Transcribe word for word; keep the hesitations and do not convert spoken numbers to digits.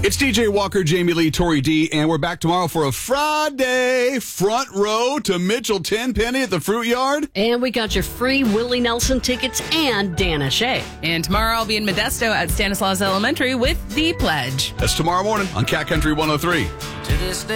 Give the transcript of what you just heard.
It's D J Walker, Jamie Lee, Tori D, and we're back tomorrow for a Friday front row to Mitchell Tenpenny at the Fruit Yard. And we got your free Willie Nelson tickets and Dana Shea. And tomorrow I'll be in Modesto at Stanislaus Elementary with The Pledge. That's tomorrow morning on Cat Country one oh three. To this day.